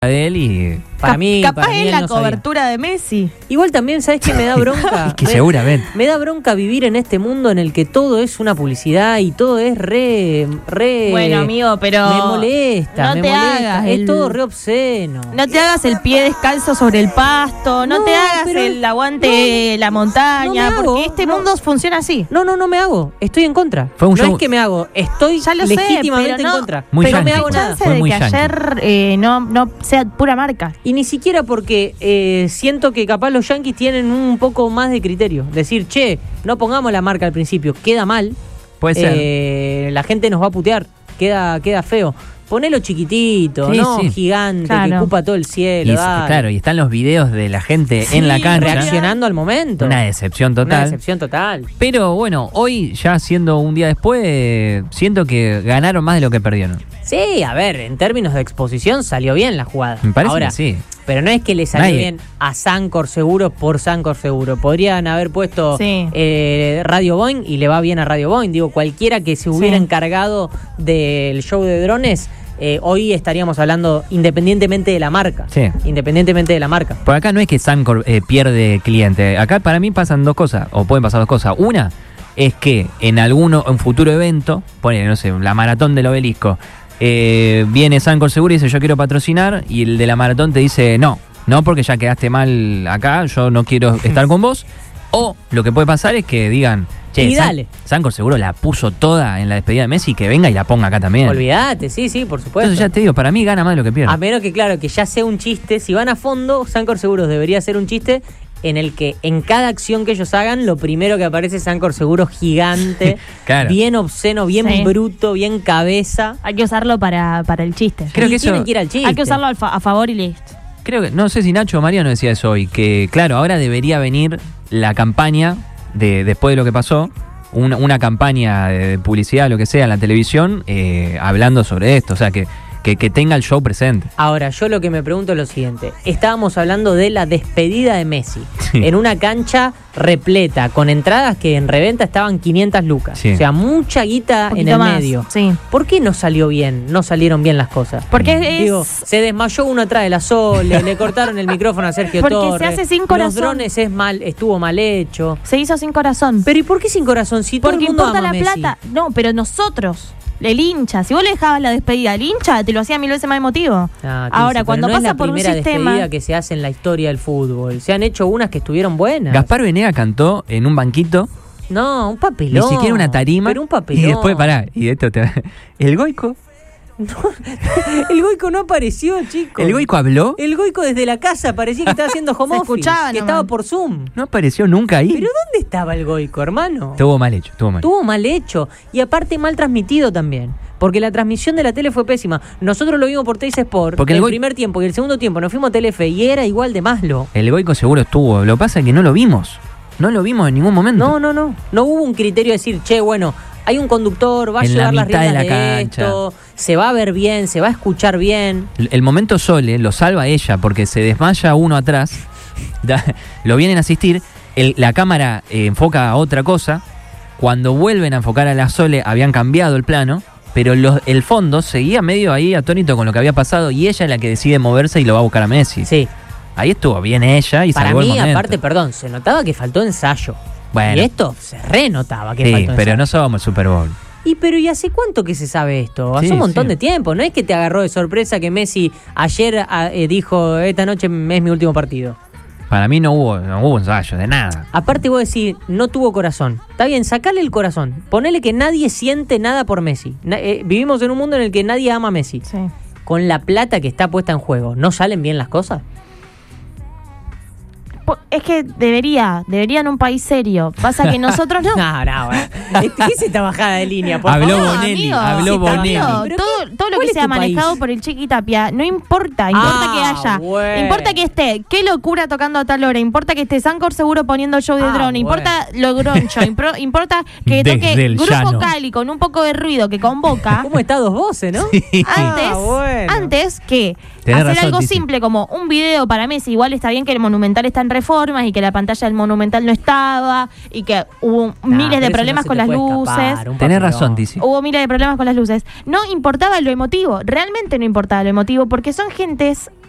de él y Para mí es la no cobertura de Messi. Igual también, ¿sabes qué me da bronca? es que seguramente. Me da bronca vivir en este mundo en el que todo es una publicidad y todo es re Bueno, amigo, pero me molesta, no te hagas es todo re obsceno. No te hagas el pie descalzo sobre el pasto, no te hagas el aguante la montaña, porque este mundo funciona así. No me hago, estoy en contra. Fue un no show. es que me hago, estoy Ya lo sé, legítimamente pero en contra. Muy pero no me yankee. hago Hay nada. chance Fue de muy que yankee. ayer no sea pura marca. Y ni siquiera porque siento que capaz los yanquis tienen un poco más de criterio. Decir, che, no pongamos la marca al principio, queda mal. Puede ser. La gente nos va a putear, queda feo. Ponelo chiquitito, Sí, no sí. gigante, Claro. que ocupa todo el cielo. dale. Claro, y están los videos de la gente en la cancha. Reaccionando al momento. Una decepción Una total. decepción total. Pero bueno, hoy ya siendo un día después, siento que ganaron más de lo que perdieron. Sí, a ver, en términos de exposición salió bien la jugada. Me parece Ahora, que sí. pero no es que le salió Nadie. bien a Sancor Seguro por Sancor Seguro. Podrían haber puesto Sí. Radio Boeing y le va bien a Radio Boeing. Digo, cualquiera que se hubiera Sí. encargado del show de drones, hoy estaríamos hablando independientemente de la marca. Sí. Independientemente de la marca. Por acá no es que Sancor pierde cliente. Acá para mí pasan dos cosas, o pueden pasar dos cosas. Una es que en un futuro evento, ponele, no sé, la maratón del obelisco, viene Sancor Seguro y dice yo quiero patrocinar, y el de la maratón te dice no porque ya quedaste mal acá, yo no quiero estar con vos. O lo que puede pasar es que digan, che, Y dale. Sancor Seguro la puso toda en la despedida de Messi, que venga y la ponga acá también. Olvídate, sí, por supuesto. Entonces ya te digo, para mí gana más de lo que pierde. A menos que, claro, que ya sea un chiste. Si van a fondo, Sancor Seguros debería ser un chiste en el que en cada acción que ellos hagan, lo primero que aparece es Sancor Seguros gigante, Claro. bien obsceno, bien Sí. bruto, bien cabeza. Hay que usarlo para el chiste. Creo Y que eso- tienen que ir al chiste. Hay que usarlo a favor y listo. Creo que, no sé si Nacho o Mariano decía eso hoy, que claro, ahora debería venir la campaña de después de lo que pasó, una campaña de publicidad, lo que sea, en la televisión, hablando sobre esto, o sea, que tenga el show presente. Ahora, yo lo que me pregunto es lo siguiente. Estábamos hablando de la despedida de Messi. Sí. En una cancha repleta, con entradas que en reventa estaban 500 lucas. Sí. O sea, mucha guita en Poquito el más, medio. sí. ¿Por qué no salieron bien las cosas? Porque Digo, se desmayó uno atrás de la Sole, le cortaron el micrófono a Sergio Porque Torres. se hace sin Los corazón. drones estuvo mal hecho. Se hizo sin corazón. Pero ¿y por qué sin corazón? Si todo Porque el mundo importa ama la a Messi. plata. No, pero nosotros, el hincha, si vos le dejabas la despedida al hincha, te lo hacía 1000 veces más emotivo. Ah, Ahora, Tilce, cuando pero no pasa es la por un primera sistema. despedida que se hace en la historia del fútbol. Se han hecho unas que estuvieron buenas. Gaspar Venega cantó en un banquito, No, un papelón. ni siquiera una tarima, Pero un papelón. y después, y esto el Goico, El Goico no apareció, chicos. el Goico habló, El Goico desde la casa parecía que estaba haciendo home Se office, escuchaba que nomás. estaba por Zoom. no apareció nunca ahí. ¿Pero dónde estaba el Goico, hermano? Estuvo mal hecho, estuvo mal. Estuvo mal hecho y aparte mal transmitido también. Porque la transmisión de la tele fue pésima. Nosotros lo vimos por Teis Sport Porque el el primer tiempo y el segundo tiempo nos fuimos a Telefe y era igual de Maslo. El Goico seguro estuvo, lo que pasa es que no lo vimos. No lo vimos en ningún momento. No. No hubo un criterio de decir, che, bueno, hay un conductor, va a En la llevar las mitad de riendas la de cancha. esto, se va a ver bien, se va a escuchar bien. El momento Sole lo salva ella porque se desmaya uno atrás, lo vienen a asistir, la cámara enfoca a otra cosa, cuando vuelven a enfocar a la Sole habían cambiado el plano, pero el fondo seguía medio ahí atónito con lo que había pasado y ella es la que decide moverse y lo va a buscar a Messi. Sí. Ahí estuvo bien ella y Para salvó el mí, momento. aparte, perdón, se notaba que faltó ensayo. Bueno. Y esto se renotaba que Sí, faltó pero ensayo. no somos Super Bowl. ¿Y hace cuánto que se sabe esto? Hace Sí, un montón sí. de tiempo. No es que te agarró de sorpresa que Messi ayer dijo, esta noche es mi último partido. Para mí no hubo ensayo de nada. Aparte vos decís, no tuvo corazón. Está bien, sacale el corazón. Ponele que nadie siente nada por Messi. Vivimos en un mundo en el que nadie ama a Messi. Sí. Con la plata que está puesta en juego, ¿no salen bien las cosas? Es que debería en un país serio. Pasa que nosotros no. ¿Qué es esta bajada de línea? Por Habló favor? Bonelli, amigo, habló sí, Bonelli. amigo, ¿Pero todo lo cuál que es sea tu manejado país? por el Chiqui Tapia, no importa que haya, bueno. importa que esté, qué locura tocando a tal hora, importa que esté Sancor Seguro poniendo show de drone, importa lo groncho, importa que Desde toque el Grupo llano. Cali con un poco de ruido que convoca. ¿Cómo está dos voces, no? Antes que Tenés hacer razón, algo Tizi. simple como un video para Messi. Igual está bien que el Monumental está en reformas y que la pantalla del Monumental no estaba y que hubo miles de problemas con las luces. Tenés razón, Tizi. Hubo miles de problemas con las luces. No importaba lo emotivo, realmente no importaba lo emotivo, porque son gentes